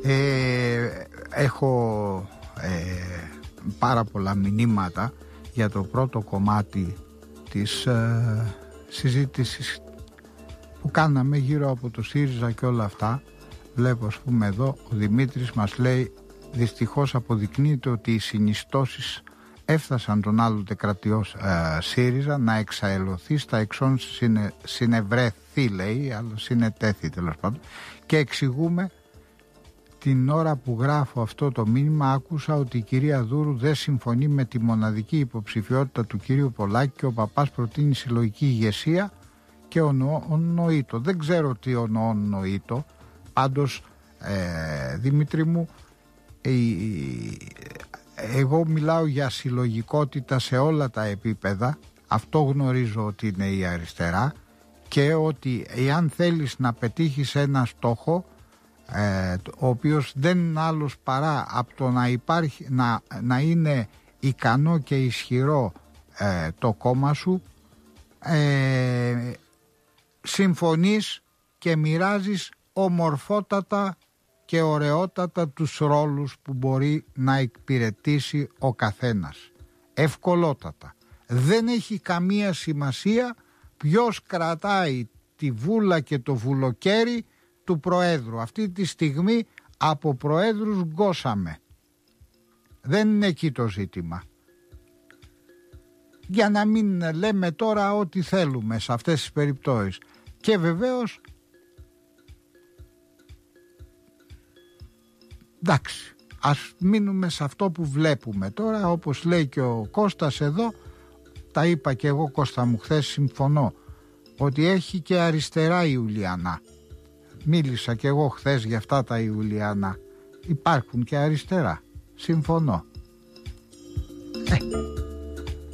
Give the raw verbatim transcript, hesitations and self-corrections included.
Ε, έχω ε, πάρα πολλά μηνύματα για το πρώτο κομμάτι της ε, συζήτησης που κάναμε γύρω από το ΣΥΡΙΖΑ και όλα αυτά. Βλέπω, ας πούμε, εδώ ο Δημήτρης μας λέει: δυστυχώς αποδεικνύεται ότι οι συνιστώσεις έφτασαν τον άλλοτε κρατιός ε, ΣΥΡΙΖΑ να εξαελωθεί στα εξών συνε, συνευρεθεί, λέει, αλλά συνετέθη τέλος πάντων. Και εξηγούμε, την ώρα που γράφω αυτό το μήνυμα άκουσα ότι η κυρία Δούρου δεν συμφωνεί με τη μοναδική υποψηφιότητα του κυρίου Πολάκη και ο παπάς προτείνει συλλογική ηγεσία και ονοείτο. Δεν ξέρω τι ονοείτο. Πάντως, ε, Δημήτρη μου, ε, εγώ μιλάω για συλλογικότητα σε όλα τα επίπεδα. Αυτό γνωρίζω ότι είναι η αριστερά, και ότι εάν θέλεις να πετύχεις ένα στόχο, ε, ο οποίος δεν είναι άλλος παρά από το να υπάρχει, να, να είναι ικανό και ισχυρό ε, το κόμμα σου, ε, συμφωνείς και μοιράζεις ομορφότατα και ωραιότατα τους ρόλους που μπορεί να εκπηρετήσει ο καθένας. Ευκολότατα. Δεν έχει καμία σημασία ποιος κρατάει τη βούλα και το βουλοκαίρι του Προέδρου. Αυτή τη στιγμή από Προέδρους γκώσαμε. Δεν είναι εκεί το ζήτημα. Για να μην λέμε τώρα ό,τι θέλουμε σε αυτές τις περιπτώσεις. Και βεβαίως, εντάξει, ας μείνουμε σε αυτό που βλέπουμε τώρα, όπως λέει και ο Κώστας εδώ. Τα είπα και εγώ, Κώστα μου, χθες, συμφωνώ ότι έχει και αριστερά η Ιουλιανά. Μίλησα και εγώ χθες για αυτά τα Ιουλιανά. Υπάρχουν και αριστερά. Συμφωνώ. Ε.